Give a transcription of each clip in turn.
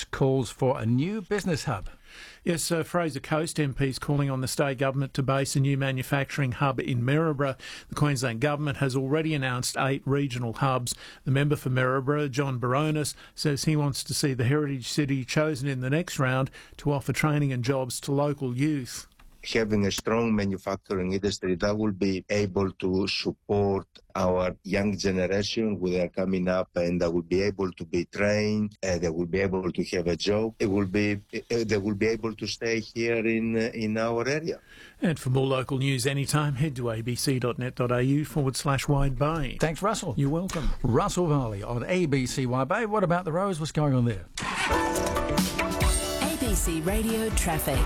calls for a new business hub. Yes, Fraser Coast MPs calling on the state government to base a new manufacturing hub in Maryborough. The Queensland government has already announced 8 regional hubs. The member for Maryborough, John Baronis, says he wants to see the heritage city chosen in the next round to offer training and jobs to local youth. Having a strong manufacturing industry that will be able to support our young generation who are coming up, and they will be able to be trained, they will be able to have a job, they will be able to stay here in our area. And for more local news anytime, head to abc.net.au/Wide Bay. Thanks, Russell. You're welcome. Russell Varley on ABC Wide Bay. What about the roads? What's going on there? ABC Radio Traffic.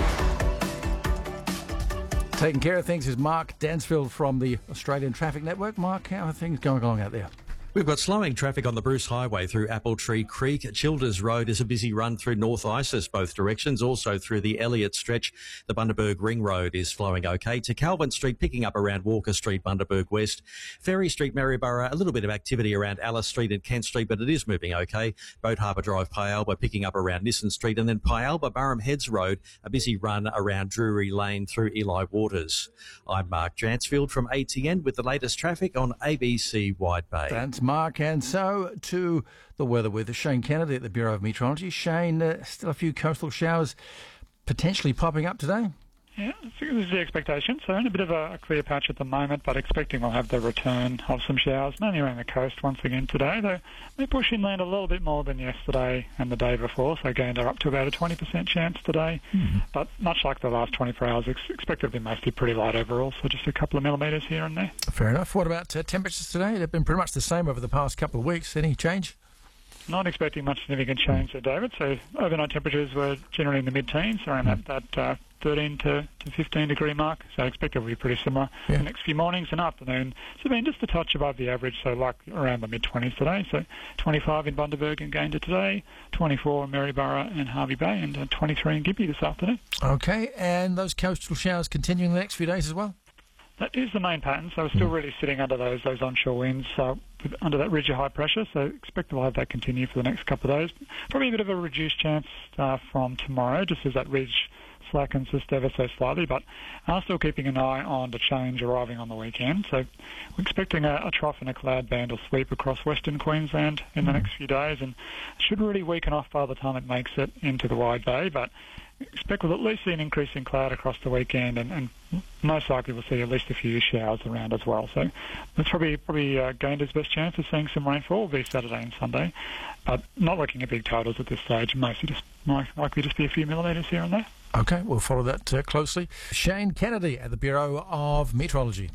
Taking care of things is Mark Dansfield from the Australian Traffic Network. Mark, how are things going along out there? We've got slowing traffic on the Bruce Highway through Apple Tree Creek. Childers Road is a busy run through North Isis, both directions. Also through the Elliott Stretch, the Bundaberg Ring Road is flowing okay. To Calvin Street, picking up around Walker Street, Bundaberg West. Ferry Street, Maryborough, a little bit of activity around Alice Street and Kent Street, but it is moving okay. Boat Harbour Drive, Pialba, picking up around Nissen Street. And then Pialba, Burham Heads Road, a busy run around Drury Lane through Eli Waters. I'm Mark Jansfield from ATN with the latest traffic on ABC Wide Bay. Thanks, Mark. And so to the weather with Shane Kennedy at the Bureau of Meteorology. Shane, still a few coastal showers potentially popping up today? Yeah, I think this is the expectation. So in a bit of a clear patch at the moment, but expecting we'll have the return of some showers, mainly around the coast once again today. They may push inland a little bit more than yesterday and the day before, so again they're up to about a 20% chance today. But much like the last 24 hours, expected to be mostly pretty light overall, so just a couple of millimetres here and there. Fair enough. What about temperatures today? They've been pretty much the same over the past couple of weeks. Any change? Not expecting much significant change there, David. So overnight temperatures were generally in the mid-teens, around that 13 to 15 degree mark. So I expect it will be pretty similar the next few mornings and afternoon. So been just a touch above the average, so like around the mid-20s today. So 25 in Bundaberg and Gayndah today, 24 in Maryborough and Hervey Bay, and 23 in Gympie this afternoon. Okay, and those coastal showers continuing the next few days as well? That is the main pattern, so we're still really sitting under those onshore winds, under that ridge of high pressure, so expect we'll have that continue for the next couple of days. Probably a bit of a reduced chance from tomorrow, just as that ridge slackens just ever so slightly, but are still keeping an eye on the change arriving on the weekend. So we're expecting a trough and a cloud band will sweep across Western Queensland in the next few days, and should really weaken off by the time it makes it into the Wide Bay, but expect we'll at least see an increase in cloud across the weekend, and most likely we'll see at least a few showers around as well. So that's probably Gayndah's best chance of seeing some rainfall will be Saturday and Sunday, but not looking at big totals at this stage. Mostly just likely just be a few millimetres here and there. Okay, we'll follow that closely. Shane Kennedy at the Bureau of Meteorology.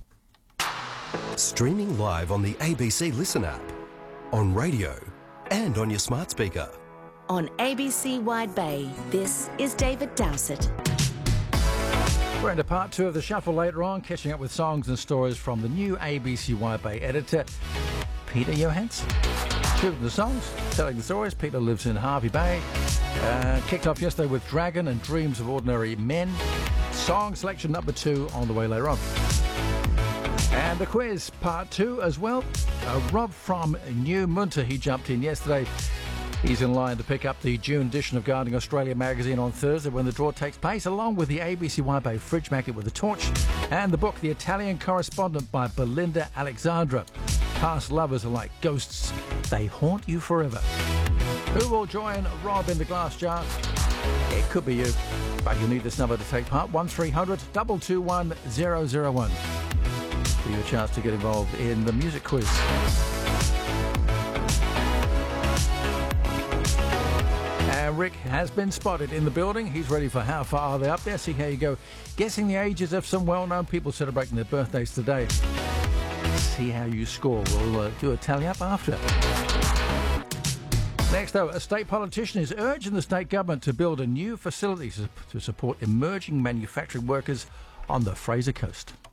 Streaming live on the ABC Listen app, on radio and on your smart speaker. On ABC Wide Bay, this is David Dowsett. We're into part 2 of the Shuffle later on, catching up with songs and stories from the new ABC Wide Bay editor, Peter Johansson. Shooting the songs, telling the stories. Peter lives in Hervey Bay. Kicked off yesterday with Dragon and Dreams of Ordinary Men. Song selection number 2 on the way later on. And the quiz, part 2 as well. Rob from New Munter, he jumped in yesterday. He's in line to pick up the June edition of Gardening Australia magazine on Thursday when the draw takes place, along with the ABC Wide Bay fridge magnet with a torch and the book The Italian Correspondent by Belinda Alexandra. Past lovers are like ghosts. They haunt you forever. Who will join Rob in the glass jar? It could be you, but you'll need this number to take part. 1300 221 001. For your chance to get involved in the music quiz. And Rick has been spotted in the building. He's ready for How Far Are They Up There? See how you go. Guessing the ages of some well-known people celebrating their birthdays today. See how you score. We'll do a tally up after. Next, though, a state politician is urging the state government to build a new facility to support emerging manufacturing workers on the Fraser Coast.